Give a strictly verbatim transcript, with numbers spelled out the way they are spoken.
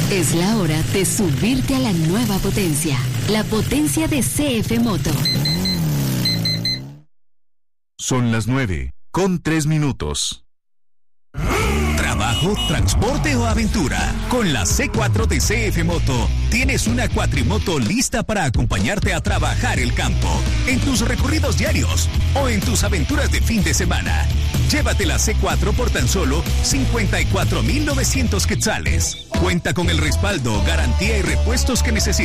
Es la hora de subirte a la nueva potencia, la potencia de C F Moto. Son las nueve, con tres minutos. Trabajo, transporte o aventura. Con la C cuatro de C F Moto, tienes una cuatrimoto lista para acompañarte a trabajar el campo, en tus recorridos diarios o en tus aventuras de fin de semana. Llévate la C cuatro por tan solo cincuenta y cuatro mil novecientos quetzales. Cuenta con el respaldo, garantía y repuestos que necesitas.